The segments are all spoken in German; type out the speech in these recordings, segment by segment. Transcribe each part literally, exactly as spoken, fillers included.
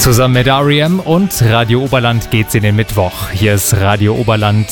Zusammen mit R E M und Radio Oberland geht's in den Mittwoch. Hier ist Radio Oberland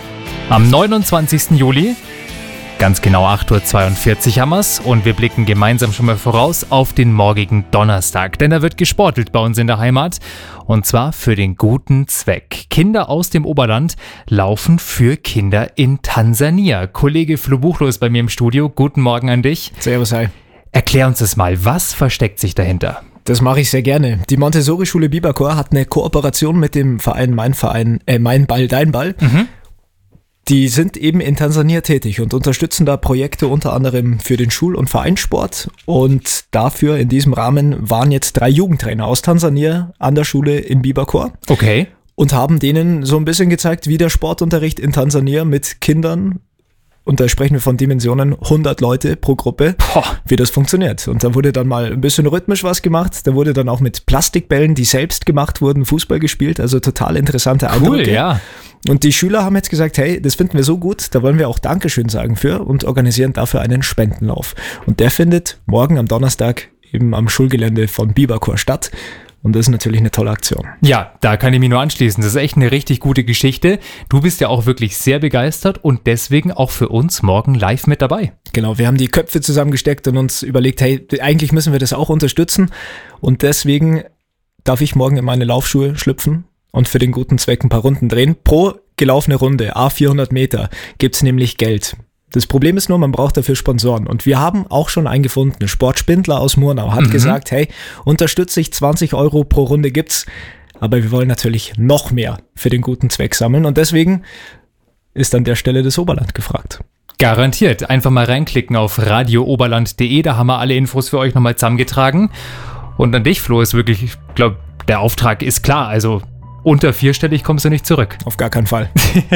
am neunundzwanzigsten Juli. Ganz genau acht Uhr zweiundvierzig haben wir's und wir blicken gemeinsam schon mal voraus auf den morgigen Donnerstag. Denn da wird gesportelt bei uns in der Heimat und zwar für den guten Zweck. Kinder aus dem Oberland laufen für Kinder in Tansania. Kollege Flo Buchlo ist bei mir im Studio. Guten Morgen an dich. Servus, hi. Erklär uns das mal, was versteckt sich dahinter? Das mache ich sehr gerne. Die Montessori-Schule Biberkorn hat eine Kooperation mit dem Verein Mein Verein, äh, Mein Ball, Dein Ball. Mhm. Die sind eben in Tansania tätig und unterstützen da Projekte unter anderem für den Schul- und Vereinssport. Und dafür in diesem Rahmen waren jetzt drei Jugendtrainer aus Tansania an der Schule in Biberkorn. Okay. Und haben denen so ein bisschen gezeigt, wie der Sportunterricht in Tansania mit Kindern, und da sprechen wir von Dimensionen hundert Leute pro Gruppe, Boah. wie das funktioniert. Und da wurde dann mal ein bisschen rhythmisch was gemacht. Da wurde dann auch mit Plastikbällen, die selbst gemacht wurden, Fußball gespielt. Also total interessante Eindrücke. Cool, ja. Und die Schüler haben jetzt gesagt, hey, das finden wir so gut, da wollen wir auch Dankeschön sagen für und organisieren dafür einen Spendenlauf. Und der findet morgen am Donnerstag eben am Schulgelände von Biberkorn statt. Und das ist natürlich eine tolle Aktion. Ja, da kann ich mich nur anschließen. Das ist echt eine richtig gute Geschichte. Du bist ja auch wirklich sehr begeistert und deswegen auch für uns morgen live mit dabei. Genau, wir haben die Köpfe zusammengesteckt und uns überlegt, hey, eigentlich müssen wir das auch unterstützen. Und deswegen darf ich morgen in meine Laufschuhe schlüpfen und für den guten Zweck ein paar Runden drehen. Pro gelaufene Runde, à vierhundert Meter, gibt's nämlich Geld. Das Problem ist nur, man braucht dafür Sponsoren. Und wir haben auch schon einen gefunden. Sportspindler aus Murnau hat mhm. gesagt, hey, unterstütze ich, zwanzig Euro pro Runde gibt's. Aber wir wollen natürlich noch mehr für den guten Zweck sammeln. Und deswegen ist an der Stelle das Oberland gefragt. Garantiert. Einfach mal reinklicken auf radio oberland punkt de. Da haben wir alle Infos für euch nochmal zusammengetragen. Und an dich, Flo, ist wirklich, ich glaube, der Auftrag ist klar. Also unter vierstellig kommst du nicht zurück. Auf gar keinen Fall.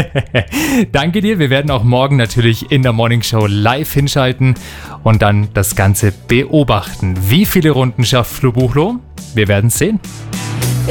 Danke dir. Wir werden auch morgen natürlich in der Morning Show live hinschalten und dann das Ganze beobachten. Wie viele Runden schafft Flo Buchlo? Wir werden es sehen.